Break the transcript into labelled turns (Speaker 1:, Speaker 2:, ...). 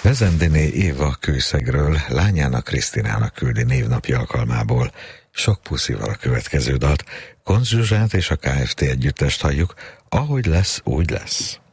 Speaker 1: Vezendiné Éva Kőszegről lányának Krisztinának küldi névnapja alkalmából. Sok puszival a következő dalt. Konz Zsuzsát és a Kft. Együttest halljuk, ahogy lesz, úgy lesz.